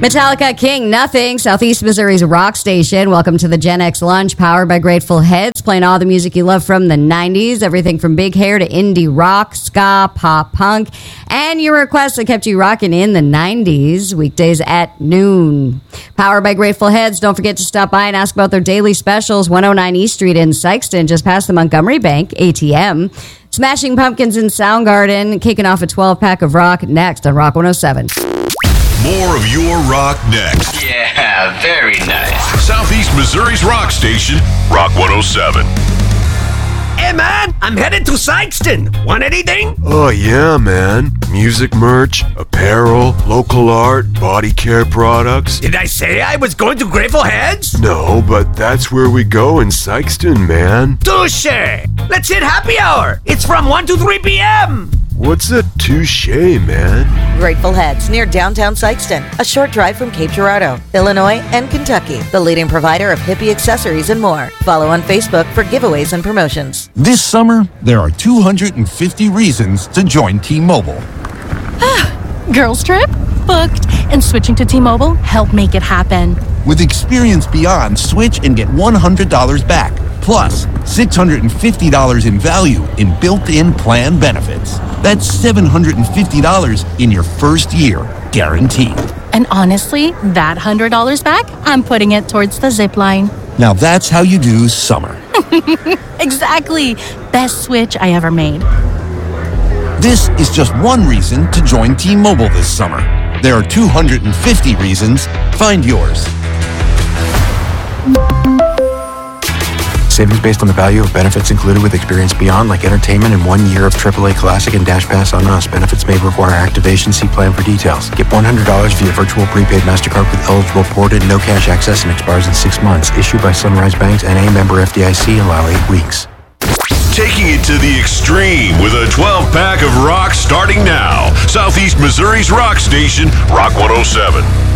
Metallica, King Nothing, Southeast Missouri's rock station. Welcome to the Gen X Lunch, powered by Grateful Heads, playing all the music you love from the 90s, everything from big hair to indie rock, ska, pop, punk, and your requests that kept you rocking in the 90s, weekdays at noon. Powered by Grateful Heads. Don't forget to stop by and ask about their daily specials, 109 East Street in Sykeston, just past the Montgomery Bank ATM. Smashing Pumpkins in Soundgarden, kicking off a 12-pack of rock next on Rock 107. More of your rock next. Yeah, very nice. Southeast Missouri's rock station, Rock 107. Hey, man, I'm headed to Sykeston. Want anything? Oh, yeah, man. Music merch, apparel, local art, body care products. Did I say I was going to Grateful Heads? No, but that's where we go in Sykeston, man. Touche! Let's hit happy hour. It's from 1 to 3 p.m. What's a touche, man? Grateful Heads, near downtown Sykeston, a short drive from Cape Girardeau, Illinois, and Kentucky. The leading provider of hippie accessories and more. Follow on Facebook for giveaways and promotions. This summer, there are 250 reasons to join T-Mobile. Girls trip? Booked. And switching to T-Mobile helped make it happen. With Experience Beyond, switch and get $100 back. Plus, $650 in value in built-in plan benefits. That's $750 in your first year, guaranteed. And honestly, that $100 back, I'm putting it towards the zip line. Now that's how you do summer. Exactly. Best switch I ever made. This is just one reason to join T-Mobile this summer. There are 250 reasons. Find yours. Savings based on the value of benefits included with Experience Beyond, like entertainment and 1 year of AAA Classic and Dash Pass on us. Benefits may require activation. See plan for details. Get $100 via virtual prepaid MasterCard with eligible ported, no cash access, and expires in 6 months. Issued by Sunrise Banks, N.A. member FDIC. Allow 8 weeks. Taking it to the extreme with a 12-pack of rock starting now. Southeast Missouri's rock station, Rock 107.